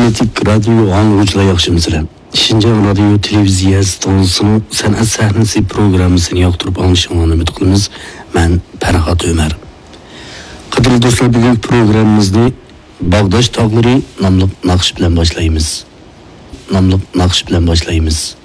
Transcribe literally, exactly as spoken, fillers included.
Kritik radyo anlıcıla yakışımızlar. Şinjan Radyo Televiziya stansiyasının sanat sahnesi programmasını yoqtirib alışınlarını ümid qilamiz. Ben Ferhat Ömer. Qadrli do'stlar, bugun programmamizni Bag'dosh tog'lari nomli naqsh bilan boshlaymiz. Nomli naqsh bilan boshlaymiz.